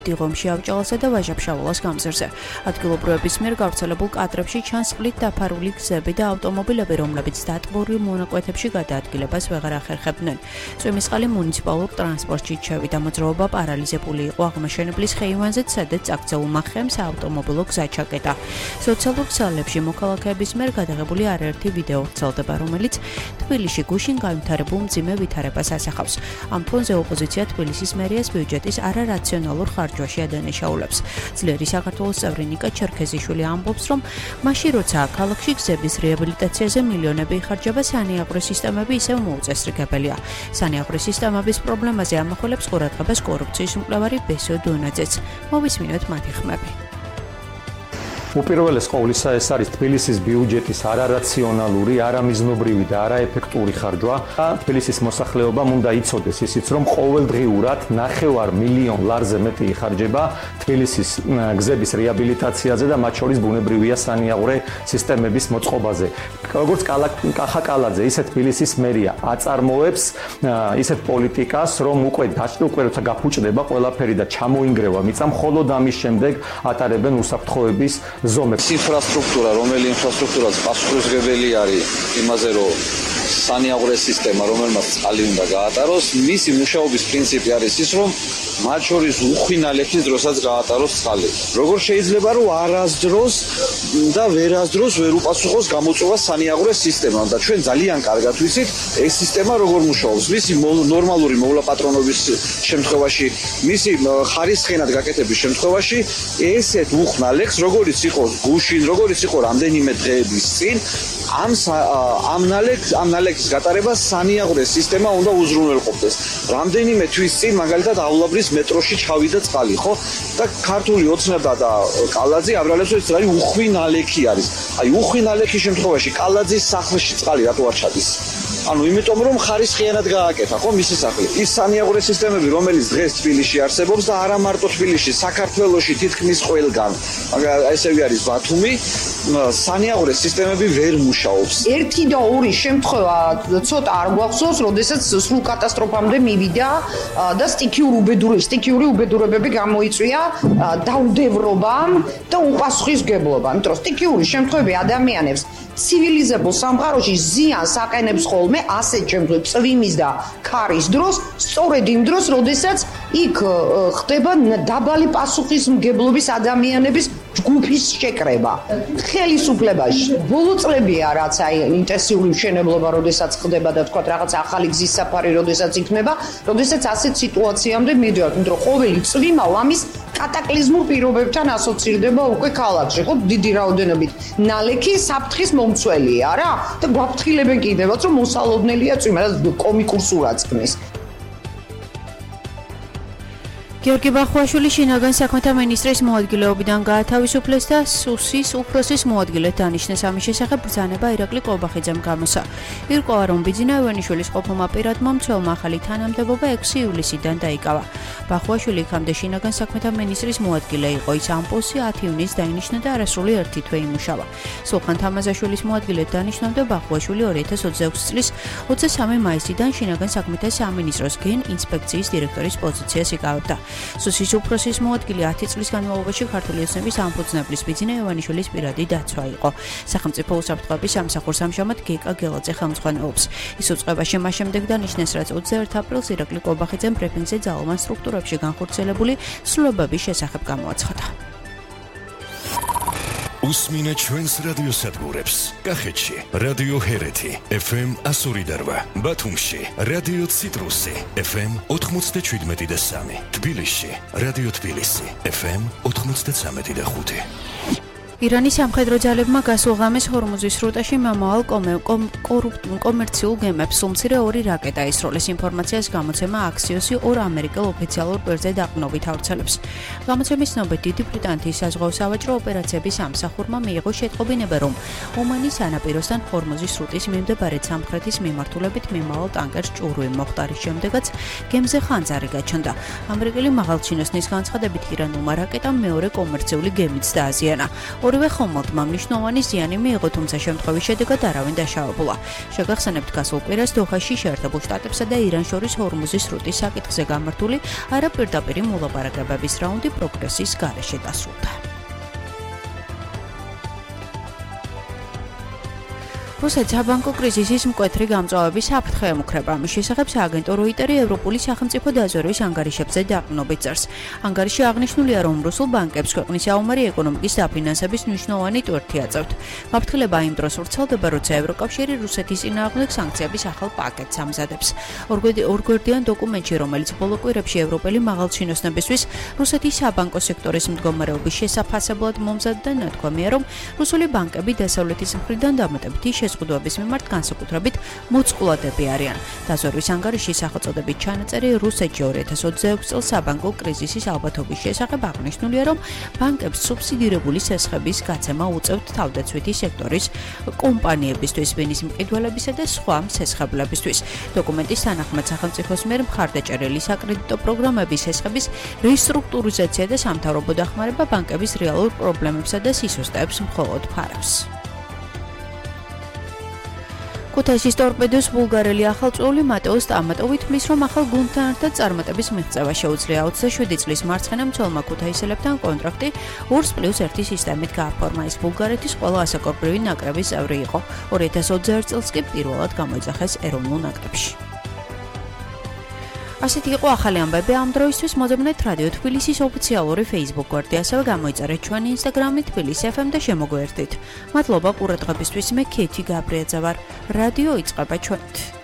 დიღომში ავჭალასა და ვაჟა-ფშაველას გამზირზე. ადგილობრივების მიერ გავრცელებულ კადრებში ჩანს წყლით დაფარული გზები და ავტომობილები, რომლებიც დატბორილ მონაკვეთებში გადაადგილებას ვეღარ ახერხებდნენ. წვიმის წყალი მუნიციპალურ ტრანსპორტში ჩევიდა. მოძრაობა პარალიზებული იყო აღმაშენებლის ხეივანზე, სადაც აქცეულმა ხემ საავტომობილო გზა ჩაკეტა. სოციალურ ქსელებში მოქალაქეების მიერ გადაღებული არაერთი ვიდეო ვრცელდება, რომელიც თბილისში გუშინ განვითარებულ მძიმე ვითარებას ასახავს. ამ ფონზე ოპოზიცია თბილისის მერიას ბიუჯეტის არარაციონალურ ხარჯვაში ადანაშაულებს. ძლიერი საქართველოს წევრი ნიკა ჩერქეზიშვილი ამბობს, რომ მაშინ როცა ქალაქში გზების რეაბილიტაციაზე მილიონები იხარჯება, სანიაღვრე სისტემები ისევ მოუწესრიგებელია. სანიაღვრე სისტემების პრობლემაზე ამახვილებს ყურადღებას კორუფციის მკვლევარი ბესო დონაძეც. მოვისმინოთ მათი ხმები. უპირველეს ყოვლისა ეს არის თბილისის ბიუჯეტის არარაციონალური, არამიზნობრივი და არაეფექტური ხარჯვა. თბილისის მოსახლეობამ უნდა იცოდეს ისიც, რომ ყოველდღიურად 9 მილიონ ლარზე მეტი იხარჯება თბილისის გზების რეაბილიტაციაზე და მათ შორის ბუნებრივია სანიაღვრე სისტემების მოწყობაზე. როგორც კახა კალაძე, ისე თბილისის მერია აწარმოებს ისეთ პოლიტიკას, რომ უკვე როცა გაფუჭდება ყველაფერი და ჩამოინგრევა მიწა, მხოლოდ ამის შემდეგ ატარებენ უსაფრთხოების ზომებს. ინფრასტრუქტურა, რომელი ინფრასტრუქტურაც პასუხისმგებელი არის იმაზე, რომ სანიაღვრე სისტემა, რომელმაც წყალი უნდა გაატაროს, მისი მუშაობის პრინციპი არის ის, რომ მათ შორის უხვინალეთის დროსაც გაატაროს წყალი. როგორ შეიძლება, რომ არასდროს და ვერასდროს ვერ უპასუხოს გამოწვევა სანიაღვრე სისტემამ და ჩვენ ძალიან კარგად ვიცით, ეს სისტემა როგორ მუშაობს. მისი ნორმალური მოვლაპატრონობის შემთხვევაში, მისი ხარისხენად გაკეთების შემთხვევაში, ესეთ უხნალებს, როგორც იყო გუშინ, როგორც იყო რამდენიმე დღეების წინ, ამ ნალექის გატარებას სანიაღვრე სისტემა უნდა უზრუნველყოფდეს. რამდენიმე თვის წინ მაგალითად ავლაბრის მეტროში ჩავიდა წყალი, ხო? და ქართული ოცნება და კალაძე აბრალებს, ეს არის უხვი ნალექი არის. აი უხვი ნალექის შემთხვევაში კალაძის სახლში წყალი რატო არ ჩადის? ანუ იმიტომ რომ ხარისხიანად გააკეთა, ხო, მისი სახლი. ის სანიაღვრე სისტემები, რომელიც დღეს თბილისში არსებობს და არა მარტო თბილისში, საქართველოში თითქმის ყველგან. ესევე არის ბათუმი, სანიაღვრე სისტემები ვერ მუშაობს. ერთი და ორი შემთხვევა ცოტა არ გვახსოვს, როდესაც სრულ კატასტროფამდე მივიდა და სტიქიური უბედურებები გამოიწვია დაუდევრობამ და უპასუხისმგებლობამ. იმიტომ რომ სტიქიური შემთხვევები ადამიანებს ცივილიზებულ სამყაროში ზიანს აყენებს ხოლმე ასეთ შემთხვევებში წვიმის და ქარის დროს, სწორედ იმ დროს, როდესაც იქ ხდება დაბალი პასუხისმგებლობის ადამიანების ჯგუფის შეკრება. ხელისუფლებაში ბოლო წლებია რაც აი ინტენსიური მშენებლობა, როდესაც ხდება და თქვა რაღაც ახალი გზის საფარი, როდესაც იქნება, როდესაც ასეთ სიტუაციამდე მივიდივართ, იმიტომ რომ ყოველი წვიმა ამის კატაკლიზმურ პირობებთან ასოცირდება უკვე ქალაქში, ხო, დიდი რაოდენობით ნალექი საფრთხის მომცველია რა და გვაფრთხილებენ კიდევაც რომ მოსალოდნელია წვიმა და კომიკურ სურათს ქმნის. გიორგი ბახვაშვილი შინაგან საქმეთა მინისტრის მოადგილეობიდან გაათავისუფლეს და სუსის უფროსის მოადგილედ დანიშნეს. ამის შესახებ ბრძანება ირაკლი ყობახიძემ გამოსცა. ირკვევა, რომ ბიძინა ევანიშვილის ყოფილმა პირადმა მცველმა ახალი თანამდებობა 6 ივლისიდან დაიკავა. ბახვაშვილი იქამდე შინაგან საქმეთა მინისტრის მოადგილე იყო. ის ამ პოსტზე 10 ივნისს დაინიშნა და არასრული 1 თვე იმუშავა. სულხან თამაზაშვილის მოადგილედ დანიშნავდა ბახვაშვილი 2026 წლის 23 მაისიდან შინაგან საქმეთა სამინისტროს გენ ინსპექციის დირექტორის პოზიციას იკავებდა. სუსის უფროსის მოადგილე 10 წლის განმავლობაში ქართული ოცნების ამფუძნებლის ბიძინა ევანიშვილის პირადი დაცვა იყო. სახელმწიფო უსაფრთხოების სამსახურს ამჟამად გეკა გელაძე ხელმძღვანელობს. ის უწყებაში მას შემდეგ დანიშნეს, რაც 21 ապრილს ირაკლი ყობახიძემ ბრიფინგზე ძალოვან სტრუქტურებში განხორციელებული ცვლილებების შესახებ გამოაცხადა. უსმინეთ ჩვენს რადიოსადგურებს. კახეთში რადიო ჰერეთი FM 102.8, ბათუმში რადიო ციტრუსი FM 97.3, თბილისში რადიო თბილისი FM 93.5. ირანის სამხედრო ძალებმა გასულ ღამეს ჰორმუზის სრუტეში მომავალ კომერციულ გემებს სულმცირე 2 რაკეტა ისროლეს. ინფორმაციას გამოცემა აქსიოსი 2 ამერიკელ ოფიციალურ პირზე დაყრდნობით ავრცელებს. გამოცემის ცნობით, დიდი ბრიტანეთის საზღვაო სავაჭრო ოპერაციების სამსახურმა მიიღო შეტყობინება, რომ ომანის სანაპიროსთან ჰორმუზის სრუტის მიმდებარე სამხრეთის მიმართულებით მომავალ ტანკერს ჭურვი მოხდა, რის შემდეგაც გემზე ხანძარი გაჩნდა. ამერიკელი მაღალჩინოსნის განცხადებით, ირანულმა რაკეტამ მეორე კომერციული გემიც დააზიანა. ორივე ხომალდმა მნიშვნელოვანი ზიანი მიიღო, თუმცა შემთხვევის შედეგად არავინ დაშავებულა. შეგახსენებთ, გასულ კვირას დოჰაში შეერთებულ შტატებსა და ირანს შორის ჰორმუზის სრუტის საკითხზე გამართული არაპირდაპირი მოლაპარაკებების რაუნდი პროგრესის გარეშე დასრულდა. რუსეთს საბანკო კრიზისის მკვეთრი გამწვავების საფრთხე ემუქრება. მის შესახებ სააგენტო როიტერი ევროპული სახელმწიფო დაზვერვის ანგარიშებზე დაყრდნობით წერს. ანგარიში აღნიშნულია, რომ რუსულ ბანკებს ქვეყნის საომარი ეკონომიკის დაფინანსების მნიშვნელოვანი ტვერთი აწევთ. გაფრთხილება იმ დროს ვრცელდება, როცა ევროკავშირი რუსეთის წინააღმდეგ სანქციების ახალ პაკეტს ამზადებს. ორგვერდიან დოკუმენტში, რომელიც ბოლო კვირებში ევროპელი მაღალჩინოსნებისთვის რუსეთის საბანკო სექტორის მდგომარეობის შესაფასებლად მომზადდა, ნათქვამია, რომ რუსული ბანკები დასავლეთის მხრიდან დამატებითი შეზღუდვების მიმართ განსაკუთრებით მოწყვლადები არიან. დაზვერვის ანგარიშის სახელწოდებით ჩანაწერი რუსეთში 2026 წელს საბანკო კრიზისის ალბათობის შესახებ აღნიშნულია, რომ ბანკებს სუბსიდირებული სესხების გაცემა უწევთ თავდაცვითი სექტორის კომპანიებისთვის, ვინის მყიდველებისა და სხვა სესხებლებისთვის. დოკუმენტის თანახმად სახელმწიფოს მიერ მხარდაჭერილი საკრედიტო პროგრამების სესხების რესტრუქტურიზაცია და სამთავრობო დახმარება ბანკების რეალურ პრობლემებსა და სისუსტეებს მხოლოდ ფარავს. ქუთაისის ტორპედოს ბულგარელი ახალწეული მატეო სტამატოვი თვლის, რომ ახალ გუნდთან ერთად წარმატების მიღწევა შეუძლია. 27 წლის მარცხენა მცველმა ქუთაისელებთან კონტრაქტი 2+1 სისტემით გააფორმა. ის ბულგარეთის ყველა ასაკობრივი ნაკრების წევრი იყო. 2021 წელს კი პირველად გამოიძახეს ეროვნულ ნაკრებში. ასეთი იყო ახალი ამბები ამ დროისთვის. მოდებნეთ რადიო თბილისის ოფიციალური Facebook გვერდი, ასევე გამოიწერეთ ჩვენი Instagram-ი თბილისი FM და შემოგვიერთდით. მადლობა ყურადღებისთვის. მე ქეთი გაბრიაძე ვარ. რადიო იწყება ჩვენით.